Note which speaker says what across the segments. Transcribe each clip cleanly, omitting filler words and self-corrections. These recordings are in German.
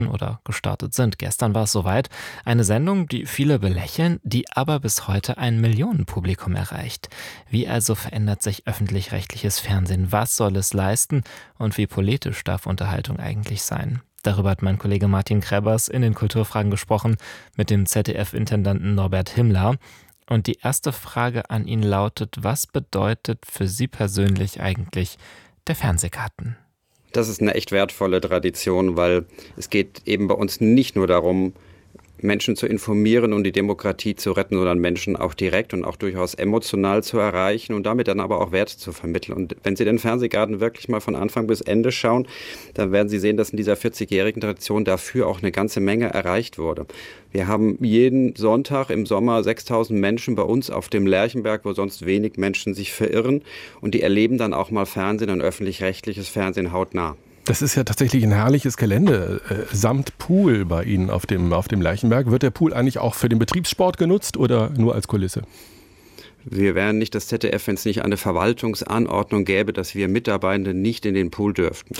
Speaker 1: oder gestartet sind. Gestern war es soweit. Eine Sendung, die viele belächeln, die aber bis heute ein Millionenpublikum erreicht. Wie also verändert sich öffentlich-rechtliches Fernsehen? Was soll es leisten? Und wie politisch darf Unterhaltung eigentlich sein? Darüber hat mein Kollege Martin Krebers in den Kulturfragen gesprochen mit dem ZDF-Intendanten Norbert Himmler. Und die erste Frage an ihn lautet: Was bedeutet für Sie persönlich eigentlich der Fernsehgarten?
Speaker 2: Das ist eine echt wertvolle Tradition, weil es geht eben bei uns nicht nur darum, Menschen zu informieren und die Demokratie zu retten, sondern Menschen auch direkt und auch durchaus emotional zu erreichen und damit dann aber auch Werte zu vermitteln. Und wenn Sie den Fernsehgarten wirklich mal von Anfang bis Ende schauen, dann werden Sie sehen, dass in dieser 40-jährigen Tradition dafür auch eine ganze Menge erreicht wurde. Wir haben jeden Sonntag im Sommer 6.000 Menschen bei uns auf dem Lerchenberg, wo sonst wenig Menschen sich verirren. Und die erleben dann auch mal Fernsehen und öffentlich-rechtliches Fernsehen hautnah.
Speaker 3: Das ist ja tatsächlich ein herrliches Gelände, samt Pool bei Ihnen auf dem Lerchenberg. Wird der Pool eigentlich auch für den Betriebssport genutzt oder nur als Kulisse?
Speaker 2: Wir wären nicht das ZDF, wenn es nicht eine Verwaltungsanordnung gäbe, dass wir Mitarbeitende nicht in den Pool dürften.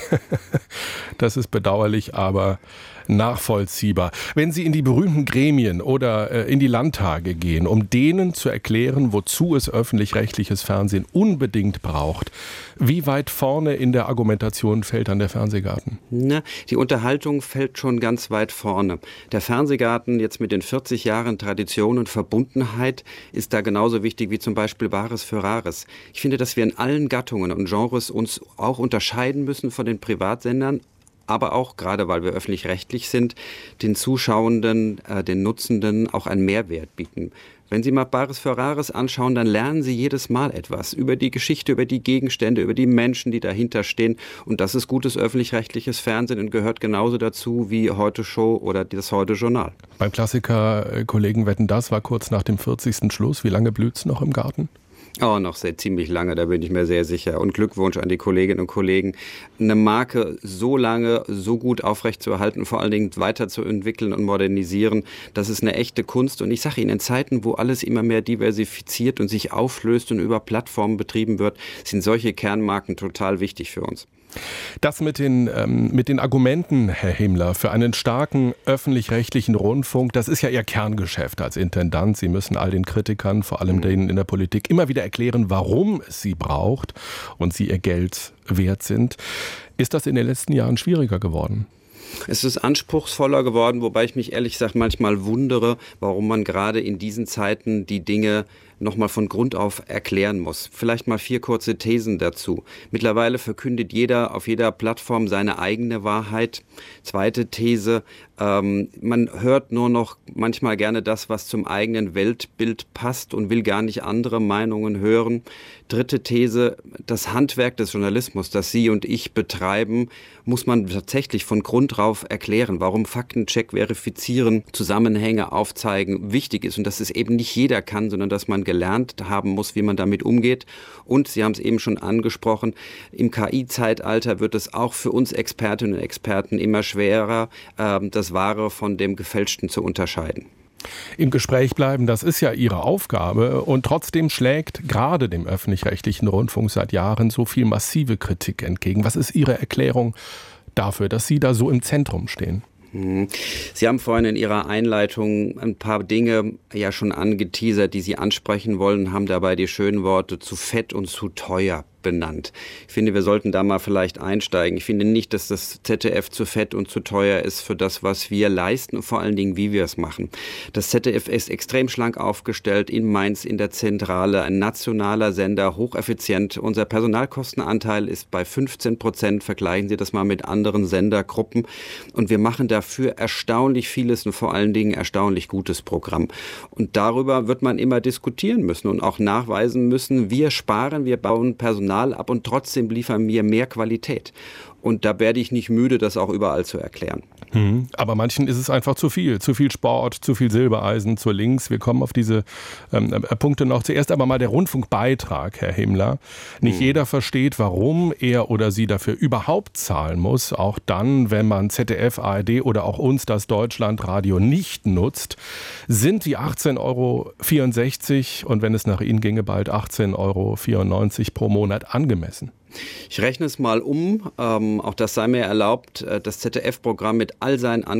Speaker 3: Das ist bedauerlich, aber nachvollziehbar. Wenn Sie in die berühmten Gremien oder in die Landtage gehen, um denen zu erklären, wozu es öffentlich-rechtliches Fernsehen unbedingt braucht, wie weit vorne in der Argumentation fällt dann der Fernsehgarten?
Speaker 2: Die Unterhaltung fällt schon ganz weit vorne. Der Fernsehgarten jetzt mit den 40 Jahren Tradition und Verbundenheit ist da genauso wichtig wie zum Beispiel Bares für Rares. Ich finde, dass wir in allen Gattungen und Genres uns auch unterscheiden müssen von den Privatsendern, aber auch, gerade weil wir öffentlich-rechtlich sind, den Zuschauenden, den Nutzenden auch einen Mehrwert bieten. Wenn Sie mal Bares für Rares anschauen, dann lernen Sie jedes Mal etwas über die Geschichte, über die Gegenstände, über die Menschen, die dahinter stehen. Und das ist gutes öffentlich-rechtliches Fernsehen und gehört genauso dazu wie Heute Show oder das Heute Journal.
Speaker 3: Beim Klassiker Kollegen Wetten, das war kurz nach dem 40. Schluss. Wie lange blüht's noch im Garten?
Speaker 2: Oh, noch ziemlich lange, da bin ich mir sehr sicher. Und Glückwunsch an die Kolleginnen und Kollegen, eine Marke so lange, so gut aufrechtzuerhalten, vor allen Dingen weiterzuentwickeln und modernisieren, das ist eine echte Kunst. Und ich sage Ihnen, in Zeiten, wo alles immer mehr diversifiziert und sich auflöst und über Plattformen betrieben wird, sind solche Kernmarken total wichtig für uns.
Speaker 3: Das mit den Argumenten, Herr Himmler, für einen starken öffentlich-rechtlichen Rundfunk, das ist ja Ihr Kerngeschäft als Intendant. Sie müssen all den Kritikern, vor allem denen in der Politik, immer wieder erklären, warum es sie braucht und sie ihr Geld wert sind. Ist das in den letzten Jahren schwieriger geworden?
Speaker 2: Es ist anspruchsvoller geworden, wobei ich mich ehrlich gesagt manchmal wundere, warum man gerade in diesen Zeiten die Dinge nochmal von Grund auf erklären muss. Vielleicht mal 4 kurze Thesen dazu. Mittlerweile verkündet jeder auf jeder Plattform seine eigene Wahrheit. Zweite These, man hört nur noch manchmal gerne das, was zum eigenen Weltbild passt und will gar nicht andere Meinungen hören. Dritte These, das Handwerk des Journalismus, das Sie und ich betreiben, muss man tatsächlich von Grund auf erklären, warum Faktencheck, Verifizieren, Zusammenhänge aufzeigen wichtig ist und dass es eben nicht jeder kann, sondern dass man gelernt haben muss, wie man damit umgeht. Und Sie haben es eben schon angesprochen, im KI-Zeitalter wird es auch für uns Expertinnen und Experten immer schwerer, das Wahre von dem Gefälschten zu unterscheiden.
Speaker 3: Im Gespräch bleiben, das ist ja Ihre Aufgabe. Und trotzdem schlägt gerade dem öffentlich-rechtlichen Rundfunk seit Jahren so viel massive Kritik entgegen. Was ist Ihre Erklärung dafür, dass Sie da so im Zentrum stehen?
Speaker 2: Sie haben vorhin in Ihrer Einleitung ein paar Dinge ja schon angeteasert, die Sie ansprechen wollen, haben dabei die schönen Worte zu fett und zu teuer benannt. Ich finde, wir sollten da mal vielleicht einsteigen. Ich finde nicht, dass das ZDF zu fett und zu teuer ist für das, was wir leisten und vor allen Dingen, wie wir es machen. Das ZDF ist extrem schlank aufgestellt, in Mainz, in der Zentrale, ein nationaler Sender, hocheffizient. Unser Personalkostenanteil ist bei 15%. Vergleichen Sie das mal mit anderen Sendergruppen. Und wir machen dafür erstaunlich vieles und vor allen Dingen erstaunlich gutes Programm. Und darüber wird man immer diskutieren müssen und auch nachweisen müssen, wir sparen, wir bauen Personal ab und trotzdem liefern wir mehr Qualität. Und da werde ich nicht müde, das auch überall zu erklären.
Speaker 3: Aber manchen ist es einfach zu viel Sport, zu viel Silbereisen zur Links. Wir kommen auf diese Punkte noch. Zuerst aber mal der Rundfunkbeitrag, Herr Himmler. Nicht jeder versteht, warum er oder sie dafür überhaupt zahlen muss. Auch dann, wenn man ZDF, ARD oder auch uns, das Deutschlandradio, nicht nutzt, sind die 18,64 € und wenn es nach Ihnen ginge, bald 18,94 € pro Monat angemessen.
Speaker 2: Ich rechne es mal um, auch das sei mir erlaubt, das ZDF-Programm mit all seinen